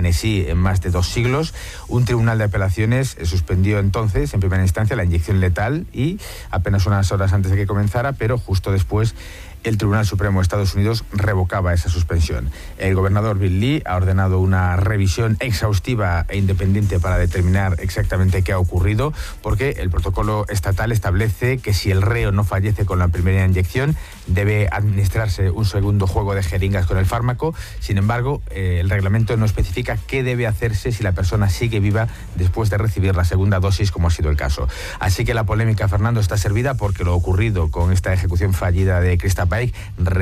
Genesí en más de 2 siglos. Un tribunal de apelaciones suspendió entonces, en primera instancia, la inyección letal y apenas unas horas antes de que comenzara, pero justo después el Tribunal Supremo de Estados Unidos revocaba esa suspensión. El gobernador Bill Lee ha ordenado una revisión exhaustiva e independiente para determinar exactamente qué ha ocurrido, porque el protocolo estatal establece que si el reo no fallece con la primera inyección, debe administrarse un segundo juego de jeringas con el fármaco. Sin embargo, el reglamento no especifica qué debe hacerse si la persona sigue viva después de recibir la segunda dosis, como ha sido el caso. Así que la polémica, Fernando, está servida porque lo ocurrido con esta ejecución fallida de Krista Paik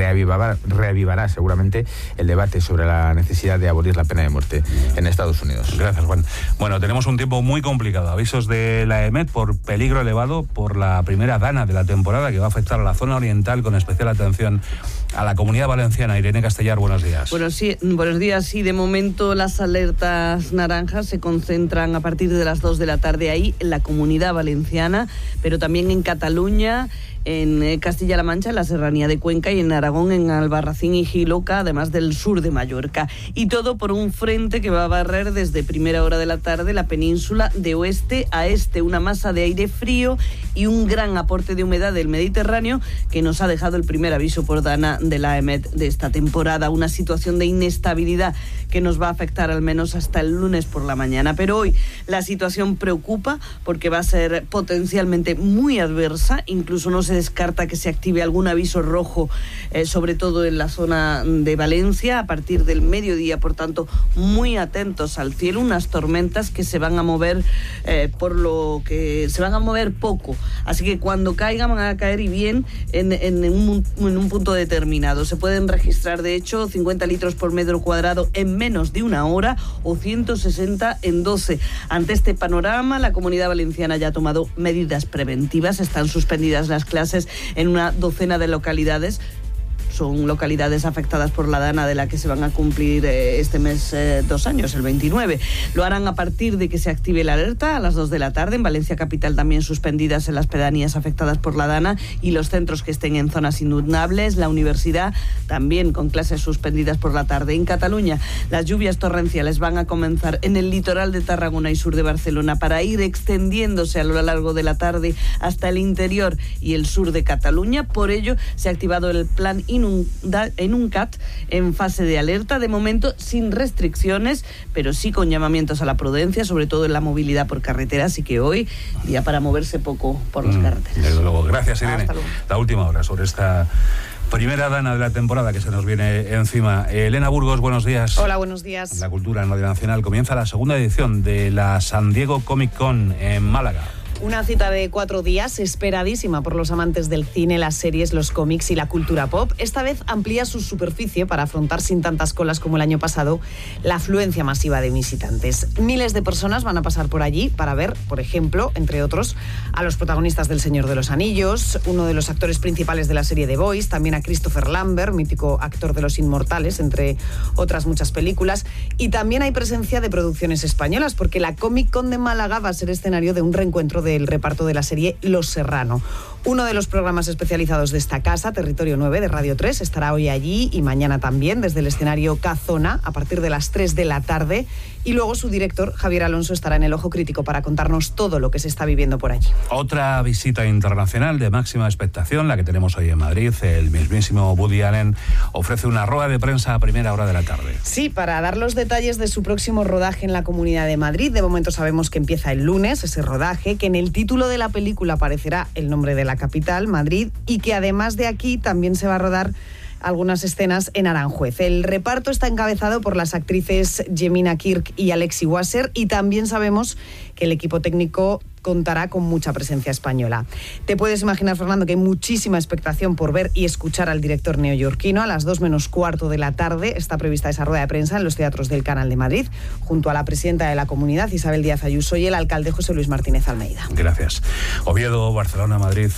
reavivará seguramente el debate sobre la necesidad de abolir la pena de muerte en Estados Unidos. Gracias, Juan. Bueno, tenemos un tiempo muy complicado. Avisos de la EMET por peligro elevado por la primera dana de la temporada que va a afectar a la zona oriental, con especial atención a la Comunidad Valenciana. Irene Castellar, buenos días. Buenos días. Sí, de momento las alertas naranjas se concentran a partir de las 2 de la tarde ahí en la Comunidad Valenciana, pero también en Cataluña, en Castilla-La Mancha, en la Serranía de Cuenca, y en Aragón, en Albarracín y Jiloca, además del sur de Mallorca. Y todo por un frente que va a barrer desde primera hora de la tarde la península de oeste a este. Una masa de aire frío y un gran aporte de humedad del Mediterráneo que nos ha dejado el primer aviso por dana de la EMET de esta temporada. Una situación de inestabilidad que nos va a afectar al menos hasta el lunes por la mañana. Pero hoy la situación preocupa porque va a ser potencialmente muy adversa. Incluso no se descarta que se active algún aviso rojo, sobre todo en la zona de Valencia, a partir del mediodía. Por tanto, muy atentos al cielo. Unas tormentas que se van a mover, por lo que se van a mover poco. Así que cuando caigan, van a caer y bien en un punto determinado. Se pueden registrar, de hecho, 50 litros por metro cuadrado en menos de una hora o 160 en 12. Ante este panorama, la Comunidad Valenciana ya ha tomado medidas preventivas. Están suspendidas las clases en una docena de localidades. Son localidades afectadas por la dana de la que se van a cumplir este mes 2 años, el 29. Lo harán a partir de que se active la alerta a las 2 de la tarde. En Valencia Capital también suspendidas en las pedanías afectadas por la dana y los centros que estén en zonas inundables. La universidad también con clases suspendidas por la tarde. En Cataluña, las lluvias torrenciales van a comenzar en el litoral de Tarragona y sur de Barcelona para ir extendiéndose a lo largo de la tarde hasta el interior y el sur de Cataluña. Por ello, se ha activado el plan en un CAT en fase de alerta, de momento sin restricciones, pero sí con llamamientos a la prudencia, sobre todo en la movilidad por carretera. Así que hoy, día para moverse poco por las carreteras. Desde luego. Gracias, Irene. La última hora sobre esta primera dana de la temporada que se nos viene encima. Elena Burgos, buenos días. Hola, buenos días. La cultura en Radio Nacional. Comienza la segunda edición de la San Diego Comic Con en Málaga. Una cita de 4 días esperadísima por los amantes del cine, las series, los cómics y la cultura pop. Esta vez amplía su superficie para afrontar sin tantas colas como el año pasado la afluencia masiva de visitantes. Miles de personas van a pasar por allí para ver, por ejemplo, entre otros, a los protagonistas del Señor de los Anillos, uno de los actores principales de la serie The Boys, también a Christopher Lambert, mítico actor de Los Inmortales, entre otras muchas películas. Y también hay presencia de producciones españolas, porque la Comic Con de Málaga va a ser escenario de un reencuentro del reparto de la serie Los Serrano. Uno de los programas especializados de esta casa, Territorio 9 de Radio 3, estará hoy allí y mañana también desde el escenario Cazona a partir de las 3 de la tarde. Y luego su director, Javier Alonso, estará en el Ojo Crítico para contarnos todo lo que se está viviendo por allí. Otra visita internacional de máxima expectación, la que tenemos hoy en Madrid. El mismísimo Woody Allen ofrece una rueda de prensa a primera hora de la tarde. Sí, para dar los detalles de su próximo rodaje en la Comunidad de Madrid. De momento sabemos que empieza el lunes ese rodaje, que en el título de la película aparecerá el nombre de la capital, Madrid, y que además de aquí también se va a rodar algunas escenas en Aranjuez. El reparto está encabezado por las actrices Jemina Kirk y Alexi Wasser, y también sabemos que el equipo técnico contará con mucha presencia española. Te puedes imaginar, Fernando, que hay muchísima expectación por ver y escuchar al director neoyorquino. A las 2 menos cuarto de la tarde está prevista esa rueda de prensa en los teatros del Canal de Madrid, junto a la presidenta de la comunidad, Isabel Díaz Ayuso, y el alcalde José Luis Martínez Almeida. Gracias. Oviedo, Barcelona, Madrid.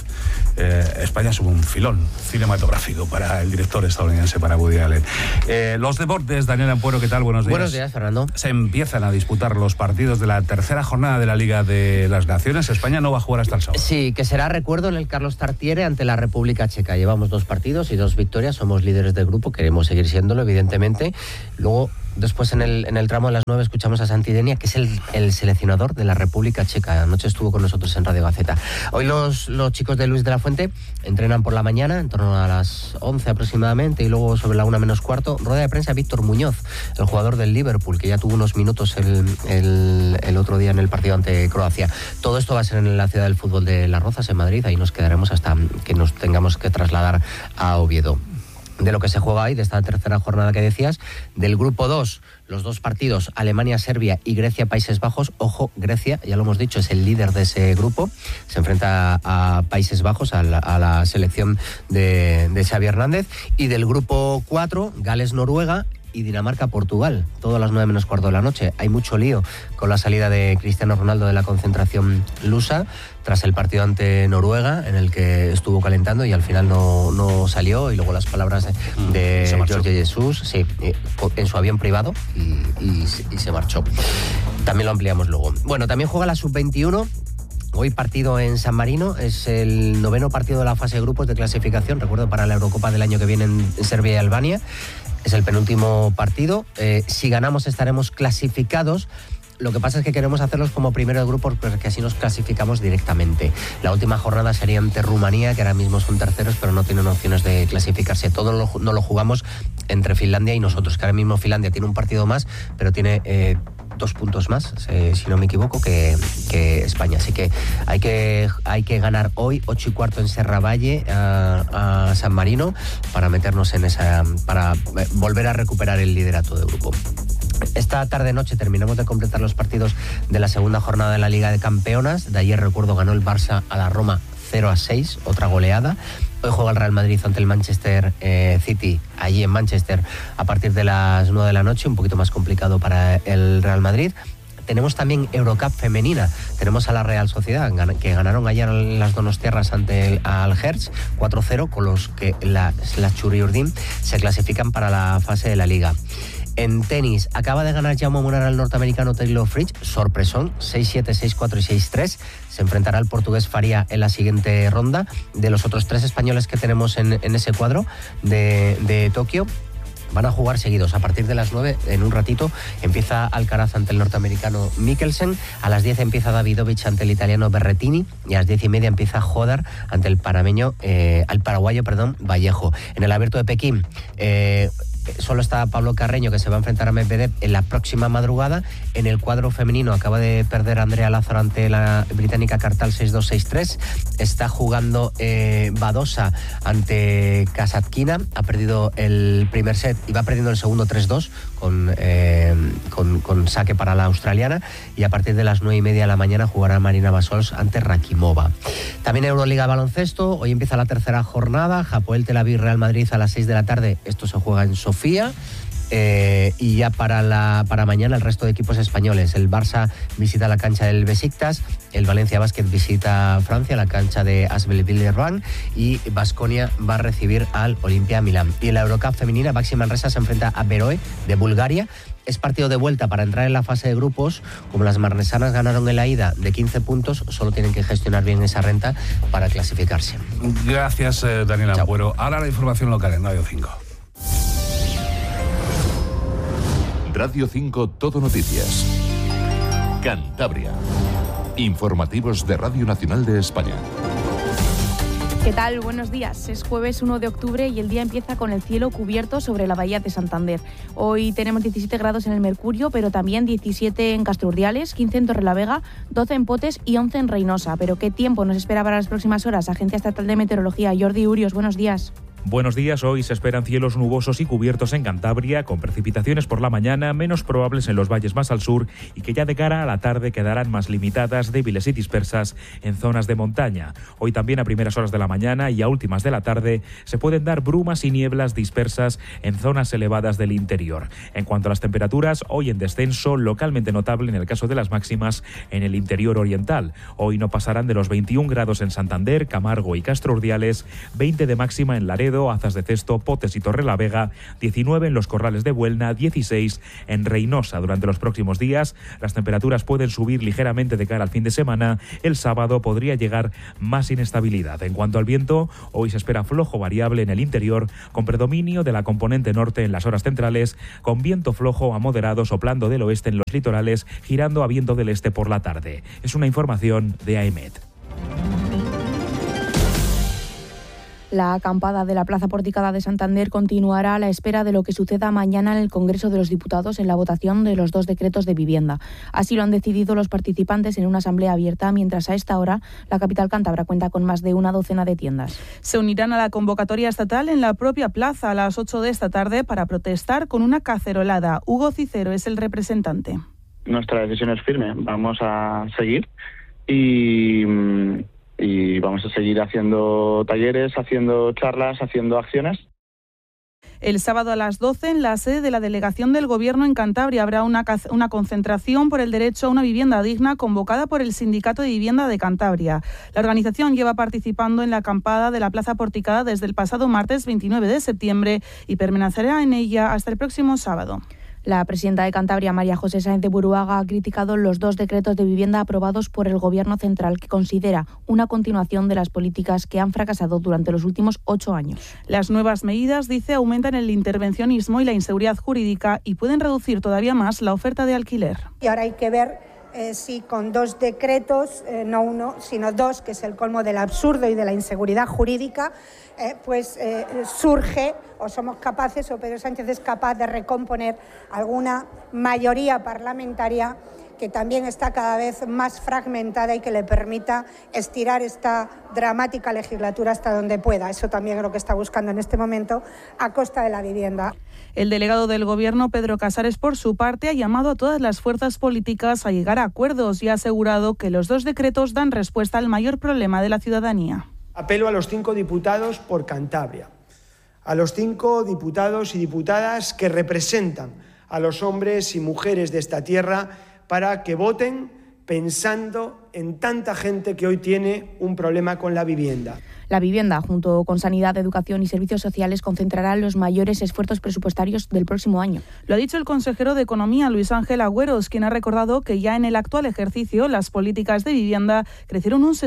España es un filón cinematográfico para el director estadounidense, para Woody Allen. Los deportes, Daniel Ampuero, ¿qué tal? Buenos días. Buenos días, Fernando. Se empiezan a disputar los partidos de la tercera jornada de la Liga de las Naciones. España no va a jugar hasta el sábado. Sí, que será, recuerdo, en el Carlos Tartiere ante la República Checa. Llevamos 2 partidos y 2 victorias, somos líderes del grupo, queremos seguir siéndolo, evidentemente. Luego Después en el tramo de las 9 escuchamos a Santi Denia, que es el seleccionador de la República Checa. Anoche estuvo con nosotros en Radio Gaceta. Hoy los chicos de Luis de la Fuente entrenan por la mañana, en torno a las 11 aproximadamente, y luego sobre la 1:15, rueda de prensa Víctor Muñoz, el jugador del Liverpool, que ya tuvo unos minutos el otro día en el partido ante Croacia. Todo esto va a ser en la ciudad del fútbol de Las Rozas, en Madrid. Ahí nos quedaremos hasta que nos tengamos que trasladar a Oviedo. De lo que se juega hoy, de esta tercera jornada que decías, del grupo 2, los dos partidos, Alemania-Serbia y Grecia-Países Bajos. Ojo, Grecia, ya lo hemos dicho, es el líder de ese grupo, se enfrenta a Países Bajos, a la selección de Xavi Hernández. Y del grupo 4, Gales-Noruega y Dinamarca-Portugal, todo a las 9:15 de la noche. Hay mucho lío con la salida de Cristiano Ronaldo de la concentración lusa tras el partido ante Noruega, en el que estuvo calentando y al final no salió, y luego las palabras de Jorge Jesús, sí, en su avión privado, y se marchó. También lo ampliamos luego. Bueno, también juega la Sub-21. Hoy partido en San Marino, es el 9º partido de la fase de grupos de clasificación, recuerdo, para la Eurocopa del año que viene en Serbia y Albania. Es el penúltimo partido. Si ganamos estaremos clasificados. Lo que pasa es que queremos hacerlos como primero de grupo, porque así nos clasificamos directamente. La última jornada sería ante Rumanía, que ahora mismo son terceros, pero no tienen opciones de clasificarse. Todo no lo jugamos entre Finlandia y nosotros, que ahora mismo Finlandia tiene un partido más, pero tiene 2 puntos más, si no me equivoco, que España. Así que hay que ganar hoy 8:15 en Serravalle a San Marino para meternos para volver a recuperar el liderato de grupo. Esta tarde-noche terminamos de completar los partidos de la segunda jornada de la Liga de Campeonas. De ayer, recuerdo, ganó el Barça a la Roma 0-6, otra goleada. Hoy juega el Real Madrid ante el Manchester City, allí en Manchester, a partir de las 9 de la noche, un poquito más complicado para el Real Madrid. Tenemos también Eurocup femenina. Tenemos a la Real Sociedad, que ganaron ayer las donostiarras ante al Hertz 4-0, con los que las Churiurdin se clasifican para la fase de la Liga. En tenis, acaba de ganar Jaume Munar al norteamericano Taylor Fritz, sorpresón, 6-7, 6-4 y 6-3. Se enfrentará al portugués Faria en la siguiente ronda. De los otros 3 españoles que tenemos en ese cuadro de Tokio, van a jugar seguidos. A partir de las 9, en un ratito, empieza Alcaraz ante el norteamericano Mikkelsen. A las 10 empieza Davidovich ante el italiano Berrettini. Y a las 10:30 empieza Hodar ante el paraguayo Vallejo. En el Abierto de Pekín, solo está Pablo Carreño, que se va a enfrentar a Medvedev en la próxima madrugada. En el cuadro femenino acaba de perder Andrea Lázaro ante la británica Kartal 6-2, 6-3. Está jugando Badosa ante Kasatkina. Ha perdido el primer set y va perdiendo el segundo 3-2 con saque para la australiana. Y a partir de las 9:30 de la mañana jugará Marina Basols ante Rakimova. También Euroliga baloncesto. Hoy empieza la tercera jornada. Hapoel Tel Aviv Real Madrid a las 6 de la tarde. Esto se juega en Sofía. Y ya para mañana el resto de equipos españoles. El Barça visita la cancha del Besiktas, el Valencia Basket visita Francia, la cancha de Asbel Villeurbanne, y Baskonia va a recibir al Olimpia Milán. Y en la Eurocup femenina, Baxi Manresa se enfrenta a Beroe de Bulgaria. Es partido de vuelta para entrar en la fase de grupos. Como las marnesanas ganaron en la ida de 15 puntos, solo tienen que gestionar bien esa renta para clasificarse. Gracias, Daniel Ampuero. Ahora la información local en Radio 5. Radio 5 Todo Noticias. Cantabria. Informativos de Radio Nacional de España. ¿Qué tal? Buenos días. Es jueves 1 de octubre y el día empieza con el cielo cubierto sobre la bahía de Santander. Hoy tenemos 17 grados en el Mercurio, pero también 17 en Casturdiales, 15 en Torrelavega, 12 en Potes y 11 en Reynosa. ¿Pero qué tiempo nos espera para las próximas horas? Agencia Estatal de Meteorología, Jordi Urios, buenos días. Buenos días, hoy se esperan cielos nubosos y cubiertos en Cantabria, con precipitaciones por la mañana, menos probables en los valles más al sur y que ya de cara a la tarde quedarán más limitadas, débiles y dispersas en zonas de montaña. Hoy también a primeras horas de la mañana y a últimas de la tarde se pueden dar brumas y nieblas dispersas en zonas elevadas del interior. En cuanto a las temperaturas, hoy en descenso, localmente notable en el caso de las máximas en el interior oriental. Hoy no pasarán de los 21 grados en Santander, Camargo y Castro Urdiales, 20 de máxima en Laredo, Oviedo, Azas de Cesto, Potes y Torrelavega, 19 en Los Corrales de Buelna, 16 en Reynosa. Durante los próximos días, las temperaturas pueden subir ligeramente de cara al fin de semana. El sábado podría llegar más inestabilidad. En cuanto al viento, hoy se espera flojo variable en el interior, con predominio de la componente norte en las horas centrales, con viento flojo a moderado soplando del oeste en los litorales, girando a viento del este por la tarde. Es una información de AEMET. La acampada de la Plaza Porticada de Santander continuará a la espera de lo que suceda mañana en el Congreso de los Diputados en la votación de los 2 decretos de vivienda. Así lo han decidido los participantes en una asamblea abierta, mientras a esta hora la capital cántabra cuenta con más de una docena de tiendas. Se unirán a la convocatoria estatal en la propia plaza a las 8 de esta tarde para protestar con una cacerolada. Hugo Cicero es el representante. Nuestra decisión es firme. Vamos a seguir y vamos a seguir haciendo talleres, haciendo charlas, haciendo acciones. El sábado a las 12, en la sede de la Delegación del Gobierno en Cantabria, habrá una concentración por el derecho a una vivienda digna convocada por el Sindicato de Vivienda de Cantabria. La organización lleva participando en la acampada de la Plaza Porticada desde el pasado martes 29 de septiembre y permanecerá en ella hasta el próximo sábado. La presidenta de Cantabria, María José Sáenz de Buruaga, ha criticado los 2 decretos de vivienda aprobados por el Gobierno central, que considera una continuación de las políticas que han fracasado durante los últimos 8 años. Las nuevas medidas, dice, aumentan el intervencionismo y la inseguridad jurídica y pueden reducir todavía más la oferta de alquiler. Y ahora hay que ver si con 2 decretos, no 1, sino 2, que es el colmo del absurdo y de la inseguridad jurídica, surge o somos capaces, o Pedro Sánchez es capaz de recomponer alguna mayoría parlamentaria que también está cada vez más fragmentada y que le permita estirar esta dramática legislatura hasta donde pueda. Eso también es lo que está buscando en este momento a costa de la vivienda. El delegado del Gobierno, Pedro Casares, por su parte, ha llamado a todas las fuerzas políticas a llegar a acuerdos y ha asegurado que los 2 decretos dan respuesta al mayor problema de la ciudadanía. Apelo a los 5 diputados por Cantabria, a los 5 diputados y diputadas que representan a los hombres y mujeres de esta tierra para que voten pensando en tanta gente que hoy tiene un problema con la vivienda. La vivienda, junto con Sanidad, Educación y Servicios Sociales, concentrará los mayores esfuerzos presupuestarios del próximo año. Lo ha dicho el consejero de Economía, Luis Ángel Agüeros, quien ha recordado que ya en el actual ejercicio las políticas de vivienda crecieron un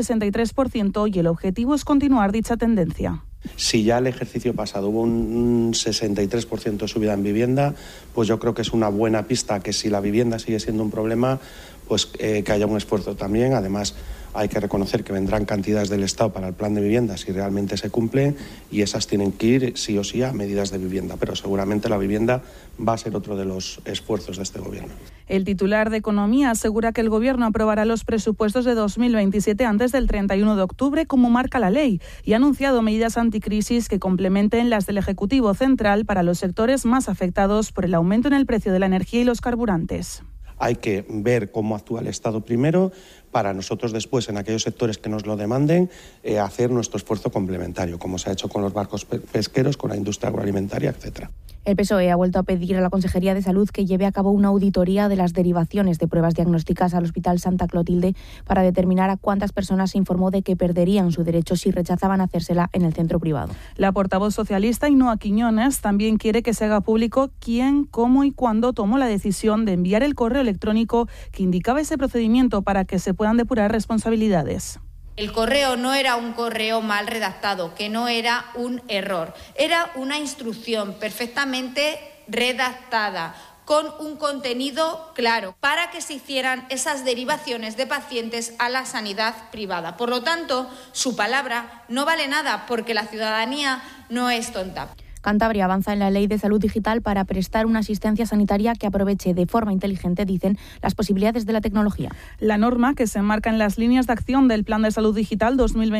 63% y el objetivo es continuar dicha tendencia. Si ya el ejercicio pasado hubo un 63% de subida en vivienda, pues yo creo que es una buena pista que si la vivienda sigue siendo un problema, pues que haya un esfuerzo también. Además, hay que reconocer que vendrán cantidades del Estado para el plan de vivienda si realmente se cumple y esas tienen que ir sí o sí a medidas de vivienda, pero seguramente la vivienda va a ser otro de los esfuerzos de este Gobierno. El titular de Economía asegura que el Gobierno aprobará los presupuestos de 2027 antes del 31 de octubre, como marca la ley, y ha anunciado medidas anticrisis que complementen las del Ejecutivo Central para los sectores más afectados por el aumento en el precio de la energía y los carburantes. Hay que ver cómo actúa el Estado primero, para nosotros después, en aquellos sectores que nos lo demanden, hacer nuestro esfuerzo complementario, como se ha hecho con los barcos pesqueros, con la industria agroalimentaria, etcétera. El PSOE ha vuelto a pedir a la Consejería de Salud que lleve a cabo una auditoría de las derivaciones de pruebas diagnósticas al Hospital Santa Clotilde para determinar a cuántas personas se informó de que perderían su derecho si rechazaban hacérsela en el centro privado. La portavoz socialista Ainhoa Quiñones también quiere que se haga público quién, cómo y cuándo tomó la decisión de enviar el correo electrónico que indicaba ese procedimiento para que se puedan depurar responsabilidades. El correo no era un correo mal redactado, que no era un error. Era una instrucción perfectamente redactada, con un contenido claro, para que se hicieran esas derivaciones de pacientes a la sanidad privada. Por lo tanto, su palabra no vale nada, porque la ciudadanía no es tonta. Cantabria avanza en la Ley de Salud Digital para prestar una asistencia sanitaria que aproveche de forma inteligente, dicen, las posibilidades de la tecnología. La norma, que se enmarca en las líneas de acción del Plan de Salud Digital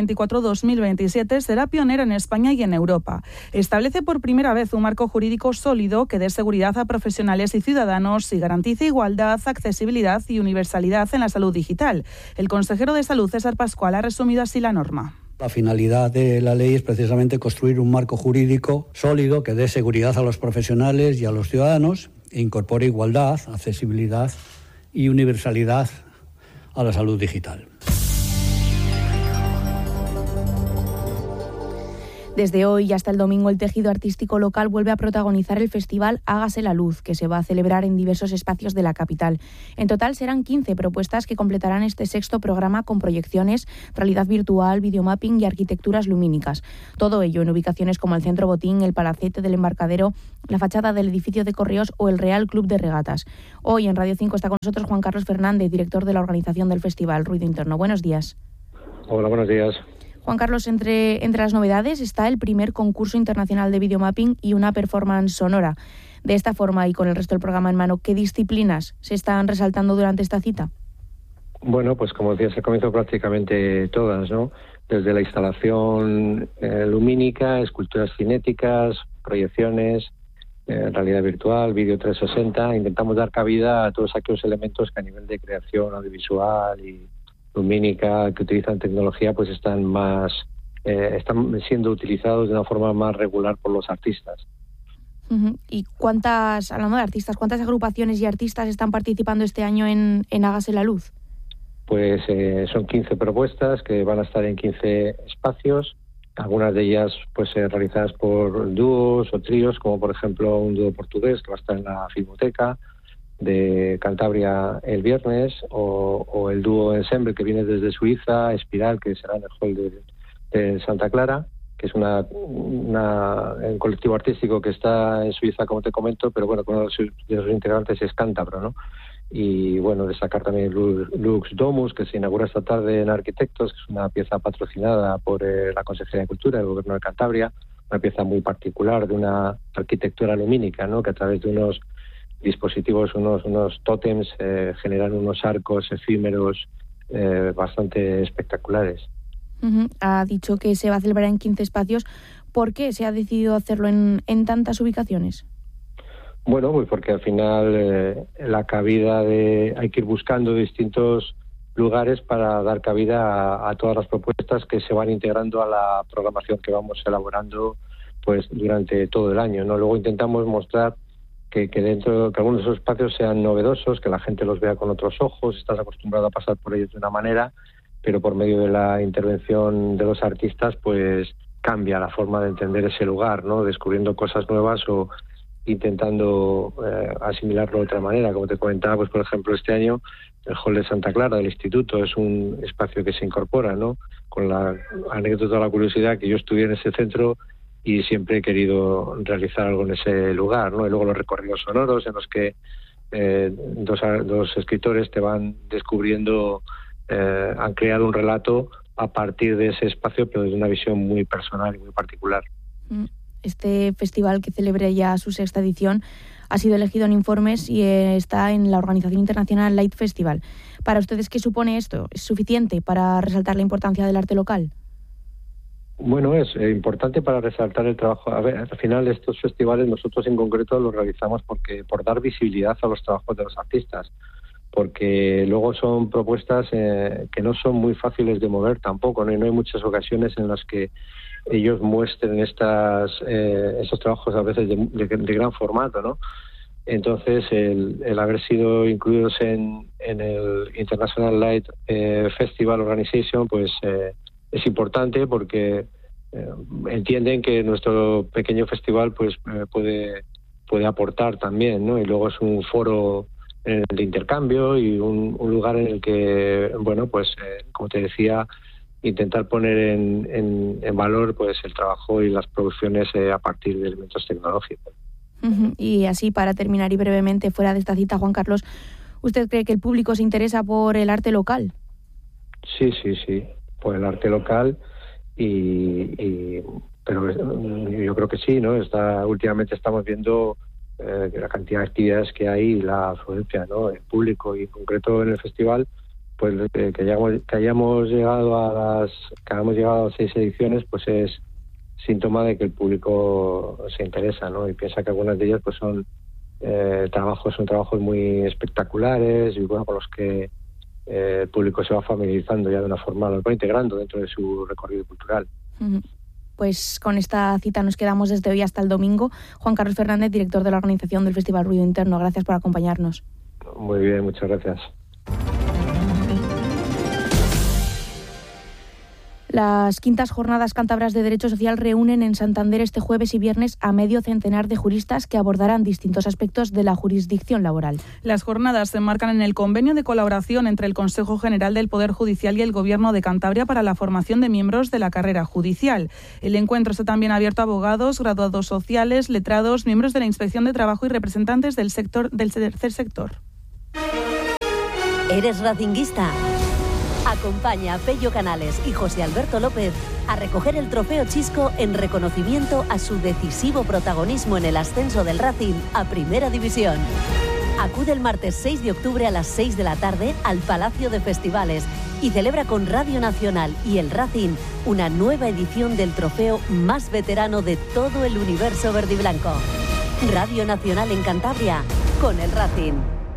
2024-2027, será pionera en España y en Europa. Establece por primera vez un marco jurídico sólido que dé seguridad a profesionales y ciudadanos y garantice igualdad, accesibilidad y universalidad en la salud digital. El consejero de Salud, César Pascual, ha resumido así la norma. La finalidad de la ley es precisamente construir un marco jurídico sólido que dé seguridad a los profesionales y a los ciudadanos e incorpore igualdad, accesibilidad y universalidad a la salud digital. Desde hoy y hasta el domingo, el tejido artístico local vuelve a protagonizar el festival Hágase la Luz, que se va a celebrar en diversos espacios de la capital. En total serán 15 propuestas que completarán este sexto programa con proyecciones, realidad virtual, videomapping y arquitecturas lumínicas. Todo ello en ubicaciones como el Centro Botín, el Palacete del Embarcadero, la fachada del edificio de Correos o el Real Club de Regatas. Hoy en Radio 5 está con nosotros Juan Carlos Fernández, director de la organización del festival Ruido Interno. Buenos días. Hola, buenos días. Juan Carlos, entre las novedades está el primer concurso internacional de videomapping y una performance sonora. De esta forma y con el resto del programa en mano, ¿qué disciplinas se están resaltando durante esta cita? Bueno, pues como decía, se comenzó prácticamente todas, ¿no? Desde la instalación lumínica, esculturas cinéticas, proyecciones, realidad virtual, vídeo 360. Intentamos dar cabida a todos aquellos elementos que a nivel de creación audiovisual y lumínica que utilizan tecnología pues están siendo utilizados de una forma más regular por los artistas. ¿Y hablando de artistas, cuántas agrupaciones y artistas están participando este año en Hágase la Luz? Pues son 15 propuestas que van a estar en 15 espacios, algunas de ellas pues realizadas por dúos o tríos, como por ejemplo un dúo portugués que va a estar en la Filmoteca de Cantabria el viernes, o el dúo Ensemble que viene desde Suiza, Espiral, que será en el hall de Santa Clara, que es un colectivo artístico que está en Suiza, como te comento, pero bueno, uno de los integrantes es cántabro, ¿no? Y bueno, destacar también Lux Domus, que se inaugura esta tarde en Arquitectos, que es una pieza patrocinada por la Consejería de Cultura del Gobierno de Cantabria, una pieza muy particular de una arquitectura lumínica, ¿no? Que a través de unos dispositivos, unos tótems, generan unos arcos efímeros bastante espectaculares. Ha dicho que se va a celebrar en 15 espacios. ¿Por qué se ha decidido hacerlo en tantas ubicaciones? Bueno, pues porque al final la cabida hay que ir buscando distintos lugares para dar cabida a todas las propuestas que se van integrando a la programación que vamos elaborando pues durante todo el año, ¿no? Luego intentamos mostrar que algunos de esos espacios sean novedosos, que la gente los vea con otros ojos. Estás acostumbrado a pasar por ellos de una manera, pero por medio de la intervención de los artistas pues cambia la forma de entender ese lugar, ¿no? Descubriendo cosas nuevas o intentando asimilarlo de otra manera. Como te comentaba, pues por ejemplo este año el hall de Santa Clara del Instituto es un espacio que se incorpora, ¿no? Con la anécdota, la curiosidad que yo estudié en ese centro y siempre he querido realizar algo en ese lugar, ¿no? Y luego los recorridos sonoros en los que dos escritores te van descubriendo, han creado un relato a partir de ese espacio, pero desde una visión muy personal y muy particular. Este festival, que celebra ya su sexta edición, ha sido elegido en Informes y está en la organización internacional Light Festival. ¿Para ustedes qué supone esto? ¿Es suficiente para resaltar la importancia del arte local? Bueno, es importante para resaltar el trabajo. A ver, al final estos festivales nosotros en concreto los realizamos por dar visibilidad a los trabajos de los artistas, porque luego son propuestas que no son muy fáciles de mover tampoco, ¿no? Y no hay muchas ocasiones en las que ellos muestren esos trabajos a veces de gran formato, ¿no? Entonces el haber sido incluidos en el International Light Festival Organization pues es importante porque entienden que nuestro pequeño festival pues puede aportar también, ¿no? Y luego es un foro de intercambio y un lugar en el que, bueno, pues como te decía, intentar poner en valor pues el trabajo y las producciones a partir de elementos tecnológicos. Y así, para terminar y brevemente, fuera de esta cita, Juan Carlos, ¿usted cree que el público se interesa por el arte local? Sí, por el arte local, pero yo creo que sí, ¿no? Últimamente estamos viendo la cantidad de actividades que hay y la afluencia, ¿no? El público, y en concreto en el festival, pues que hayamos llegado a 6 ediciones, pues es síntoma de que el público se interesa, ¿no? Y piensa que algunas de ellas pues son trabajos muy espectaculares y bueno, con los que el público se va familiarizando ya de una forma, los va integrando dentro de su recorrido cultural. Pues con esta cita nos quedamos desde hoy hasta el domingo. Juan Carlos Fernández, director de la organización del Festival Ruido Interno, gracias por acompañarnos. Muy bien, muchas gracias. Las quintas jornadas cántabras de Derecho Social reúnen en Santander este jueves y viernes a medio centenar de juristas que abordarán distintos aspectos de la jurisdicción laboral. Las jornadas se enmarcan en el convenio de colaboración entre el Consejo General del Poder Judicial y el Gobierno de Cantabria para la formación de miembros de la carrera judicial. El encuentro está también abierto a abogados, graduados sociales, letrados, miembros de la Inspección de Trabajo y representantes del tercer sector. ¿Eres racinguista? Acompaña a Pello Canales y José Alberto López a recoger el trofeo Chisco en reconocimiento a su decisivo protagonismo en el ascenso del Racing a Primera División. Acude el martes 6 de octubre a las 6 de la tarde al Palacio de Festivales y celebra con Radio Nacional y el Racing una nueva edición del trofeo más veterano de todo el universo verdiblanco. Radio Nacional en Cantabria con el Racing.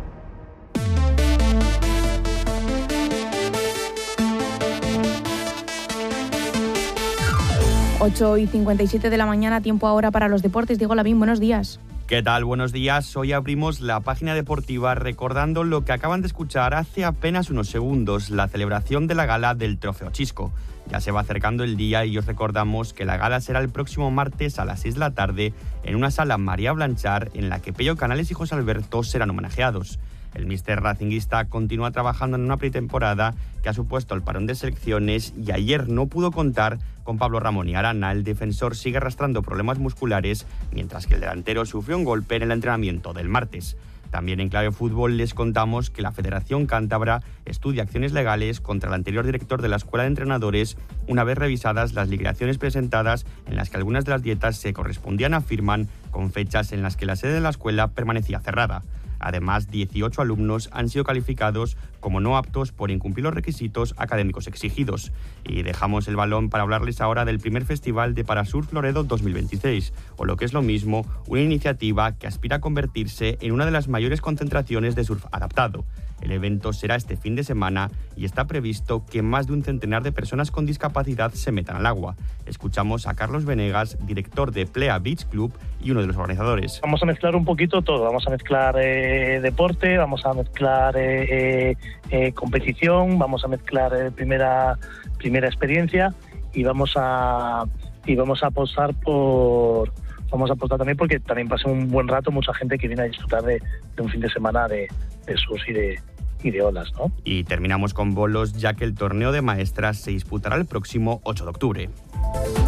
8:57 de la mañana, tiempo ahora para los deportes. Diego Lavín, buenos días. ¿Qué tal? Buenos días. Hoy abrimos la página deportiva recordando lo que acaban de escuchar hace apenas unos segundos, la celebración de la gala del Trofeo Chisco. Ya se va acercando el día y os recordamos que la gala será el próximo martes a las 6 de la tarde en una sala María Blanchar en la que Pello Canales y José Alberto serán homenajeados. El míster racinguista continúa trabajando en una pretemporada que ha supuesto el parón de selecciones y ayer no pudo contar con Pablo Ramón y Arana. El defensor sigue arrastrando problemas musculares, mientras que el delantero sufrió un golpe en el entrenamiento del martes. También en Clave Fútbol les contamos que la Federación Cántabra estudia acciones legales contra el anterior director de la Escuela de Entrenadores una vez revisadas las liquidaciones presentadas en las que algunas de las dietas se correspondían, afirman, con fechas en las que la sede de la escuela permanecía cerrada. Además, 18 alumnos han sido calificados como no aptos por incumplir los requisitos académicos exigidos. Y dejamos el balón para hablarles ahora del primer Festival de Parasurf Loredo 2026, o lo que es lo mismo, una iniciativa que aspira a convertirse en una de las mayores concentraciones de surf adaptado. El evento será este fin de semana y está previsto que más de un centenar de personas con discapacidad se metan al agua. Escuchamos a Carlos Venegas, director de Plea Beach Club y uno de los organizadores. Vamos a mezclar un poquito todo, vamos a mezclar deporte, vamos a mezclar competición, vamos a mezclar primera experiencia y vamos a apostar también porque también pase un buen rato mucha gente que viene a disfrutar de un fin de semana de surf y de olas, ¿no? Y terminamos con bolos, ya que el torneo de maestras se disputará el próximo 8 de octubre.